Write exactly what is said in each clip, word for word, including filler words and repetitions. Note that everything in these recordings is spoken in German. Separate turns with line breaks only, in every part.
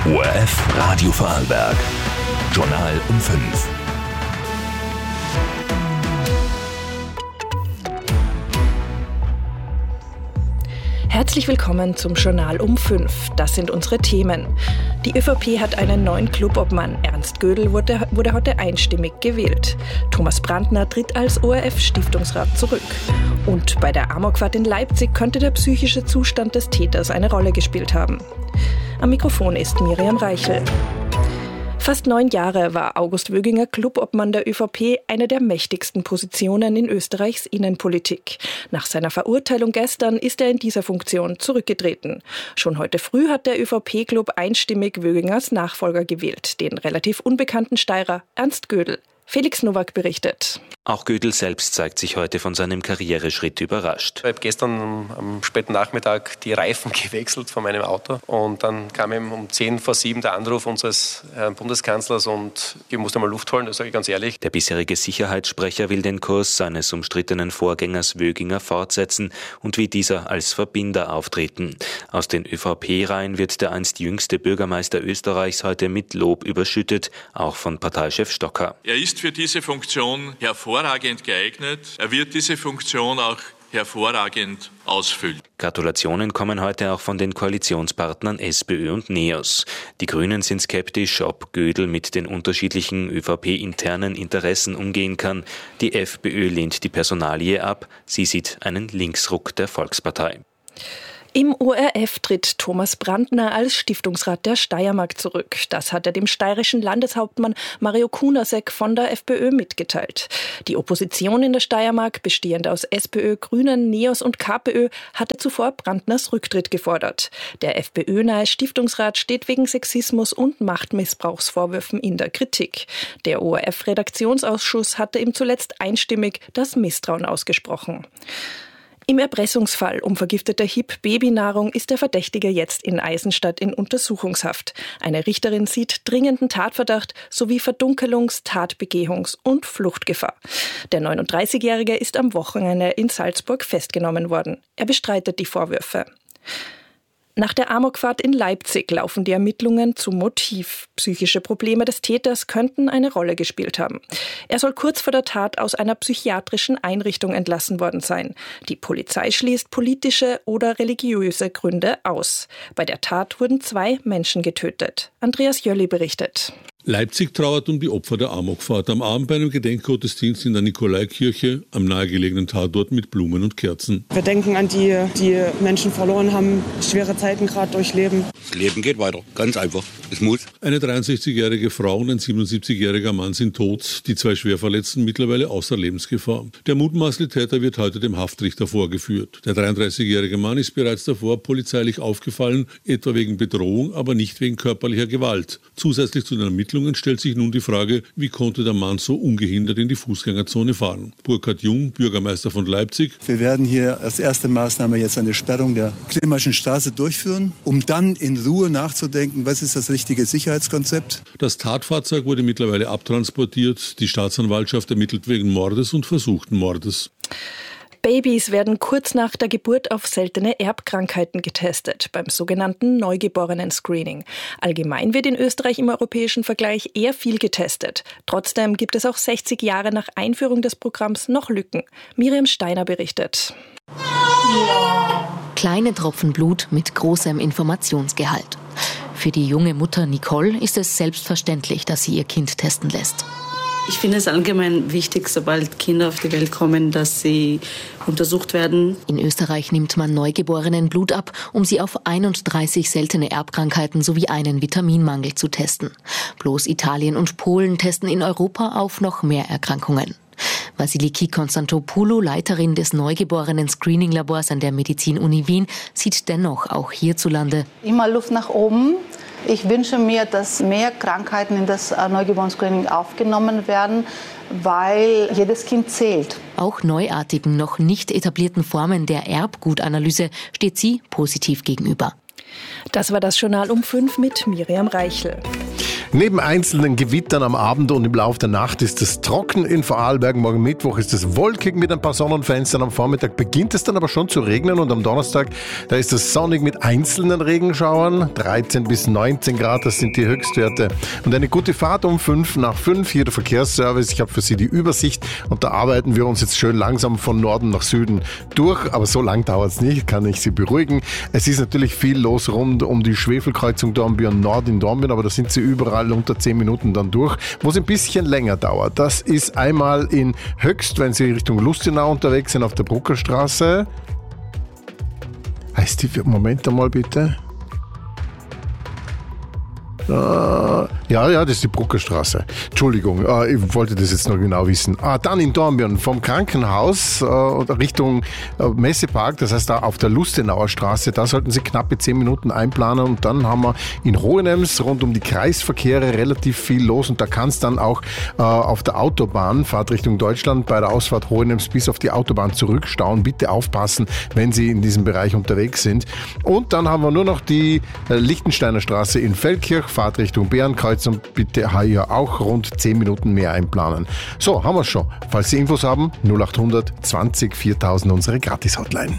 O R F Radio Vorarlberg. Journal um fünf.
Herzlich willkommen zum Journal um fünf. Das sind unsere Themen. Die ÖVP hat einen neuen Clubobmann. Ernst Gödel wurde, wurde heute einstimmig gewählt. Thomas Brandner tritt als O R F-Stiftungsrat zurück. Und bei der Amokfahrt in Leipzig könnte der psychische Zustand des Täters eine Rolle gespielt haben. Am Mikrofon ist Miriam Reichel. Fast neun Jahre war August Wöginger Clubobmann der ÖVP, eine der mächtigsten Positionen in Österreichs Innenpolitik. Nach seiner Verurteilung gestern ist er in dieser Funktion zurückgetreten. Schon heute früh hat der ÖVP-Club einstimmig Wögingers Nachfolger gewählt, den relativ unbekannten Steirer Ernst Gödel. Felix Nowak berichtet.
Auch Gödel selbst zeigt sich heute von seinem Karriereschritt überrascht.
Ich habe gestern am späten Nachmittag die Reifen gewechselt von meinem Auto und dann kam eben um zehn vor sieben der Anruf unseres Herrn Bundeskanzlers und ich musste mal Luft holen, das sage ich ganz ehrlich.
Der bisherige Sicherheitssprecher will den Kurs seines umstrittenen Vorgängers Wöginger fortsetzen und wie dieser als Verbinder auftreten. Aus den ÖVP-Reihen wird der einst jüngste Bürgermeister Österreichs heute mit Lob überschüttet, auch von Parteichef Stocker.
Er ist für diese Funktion hervorragend geeignet. Er wird diese Funktion auch hervorragend ausfüllen.
Gratulationen kommen heute auch von den Koalitionspartnern SPÖ und NEOS. Die Grünen sind skeptisch, ob Gödel mit den unterschiedlichen ÖVP-internen Interessen umgehen kann. Die FPÖ lehnt die Personalie ab. Sie sieht einen Linksruck der Volkspartei.
Im O R F tritt Thomas Brandner als Stiftungsrat der Steiermark zurück. Das hat er dem steirischen Landeshauptmann Mario Kunasek von der FPÖ mitgeteilt. Die Opposition in der Steiermark, bestehend aus SPÖ, Grünen, NEOS und KPÖ, hatte zuvor Brandners Rücktritt gefordert. Der FPÖ-nahe Stiftungsrat steht wegen Sexismus und Machtmissbrauchsvorwürfen in der Kritik. Der O R F-Redaktionsausschuss hatte ihm zuletzt einstimmig das Misstrauen ausgesprochen. Im Erpressungsfall um vergiftete H I P-Babynahrung ist der Verdächtige jetzt in Eisenstadt in Untersuchungshaft. Eine Richterin sieht dringenden Tatverdacht sowie Verdunkelungs-, Tatbegehungs- und Fluchtgefahr. Der neununddreißigjährige ist am Wochenende in Salzburg festgenommen worden. Er bestreitet die Vorwürfe. Nach der Amokfahrt in Leipzig laufen die Ermittlungen zum Motiv. Psychische Probleme des Täters könnten eine Rolle gespielt haben. Er soll kurz vor der Tat aus einer psychiatrischen Einrichtung entlassen worden sein. Die Polizei schließt politische oder religiöse Gründe aus. Bei der Tat wurden zwei Menschen getötet. Andreas Jölli berichtet.
Leipzig trauert um die Opfer der Amokfahrt. Am Abend bei einem Gedenkgottesdienst in der Nikolaikirche am nahegelegenen Tatort mit Blumen und Kerzen.
Wir denken an die, die Menschen verloren haben, schwere Zeiten gerade durchleben.
Das Leben geht weiter, ganz einfach. Es muss.
Eine dreiundsechzigjährige Frau und ein siebenundsiebzigjähriger Mann sind tot, die zwei Schwerverletzten mittlerweile außer Lebensgefahr. Der mutmaßliche Täter wird heute dem Haftrichter vorgeführt. Der dreiunddreißigjährige Mann ist bereits davor polizeilich aufgefallen, etwa wegen Bedrohung, aber nicht wegen körperlicher Gewalt. Zusätzlich zu den Ermittlungen stellt sich nun die Frage, wie konnte der Mann so ungehindert in die Fußgängerzone fahren? Burkhard Jung, Bürgermeister von Leipzig.
Wir werden hier als erste Maßnahme jetzt eine Sperrung der Klimmerschen Straße durchführen, um dann in Ruhe nachzudenken, was ist das richtige Sicherheitskonzept.
Das Tatfahrzeug wurde mittlerweile abtransportiert. Die Staatsanwaltschaft ermittelt wegen Mordes und versuchten Mordes.
Babys werden kurz nach der Geburt auf seltene Erbkrankheiten getestet, beim sogenannten Neugeborenen-Screening. Allgemein wird in Österreich im europäischen Vergleich eher viel getestet. Trotzdem gibt es auch sechzig Jahre nach Einführung des Programms noch Lücken. Miriam Steiner berichtet.
Kleine Tropfen Blut mit großem Informationsgehalt. Für die junge Mutter Nicole ist es selbstverständlich, dass sie ihr Kind testen lässt.
Ich finde es allgemein wichtig, sobald Kinder auf die Welt kommen, dass sie untersucht werden.
In Österreich nimmt man Neugeborenen Blut ab, um sie auf einunddreißig seltene Erbkrankheiten sowie einen Vitaminmangel zu testen. Bloß Italien und Polen testen in Europa auf noch mehr Erkrankungen. Vasiliki Konstantopoulou, Leiterin des Neugeborenen-Screening-Labors an der Medizin-Uni Wien, sieht dennoch auch hierzulande
immer Luft nach oben. Ich wünsche mir, dass mehr Krankheiten in das Neugeborenen-Screening aufgenommen werden, weil jedes Kind zählt.
Auch neuartigen, noch nicht etablierten Formen der Erbgutanalyse steht sie positiv gegenüber.
Das war das Journal um fünf mit Miriam Reichel.
Neben einzelnen Gewittern am Abend und im Laufe der Nacht ist es trocken in Vorarlberg. Morgen Mittwoch ist es wolkig mit ein paar Sonnenfenstern. Am Vormittag beginnt es dann aber schon zu regnen und am Donnerstag, da ist es sonnig mit einzelnen Regenschauern. dreizehn bis neunzehn Grad, das sind die Höchstwerte. Und eine gute Fahrt um fünf nach fünf. Hier der Verkehrsservice. Ich habe für Sie die Übersicht und da arbeiten wir uns jetzt schön langsam von Norden nach Süden durch. Aber so lang dauert es nicht, kann ich Sie beruhigen. Es ist natürlich viel los rund um die Schwefelkreuzung Dornbirn Nord in Dornbirn, aber da sind Sie überall unter zehn Minuten dann durch. Wo es ein bisschen länger dauert, das ist einmal in Höchst, wenn Sie Richtung Lustenau unterwegs sind, auf der Bruckerstraße. Heißt die, Moment einmal bitte. Uh, ja, ja, das ist die Bruckerstraße. Entschuldigung, uh, ich wollte das jetzt noch genau wissen. Ah, dann in Dornbirn vom Krankenhaus uh, Richtung uh, Messepark, das heißt da auf der Lustenauer Straße, da sollten Sie knappe zehn Minuten einplanen und dann haben wir in Hohenems rund um die Kreisverkehre relativ viel los und da kann es dann auch uh, auf der Autobahn, Fahrt Richtung Deutschland, bei der Ausfahrt Hohenems bis auf die Autobahn zurückstauen. Bitte aufpassen, wenn Sie in diesem Bereich unterwegs sind. Und dann haben wir nur noch die uh, Lichtensteiner Straße in Feldkirch, Fahrt Richtung Bärenkreuz und bitte hier auch rund zehn Minuten mehr einplanen. So, haben wir es schon. Falls Sie Infos haben, null acht hundert zwanzig viertausend unsere Gratis-Hotline.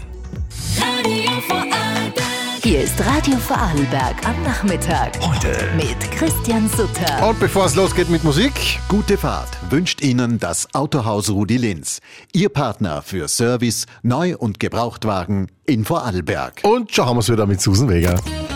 Hier ist Radio Vorarlberg am Nachmittag.
Heute
mit Christian Sutter.
Und bevor es losgeht mit Musik,
gute Fahrt wünscht Ihnen das Autohaus Rudi Linz. Ihr Partner für Service, Neu- und Gebrauchtwagen in Vorarlberg.
Und schon haben wir es wieder mit Susan Weger.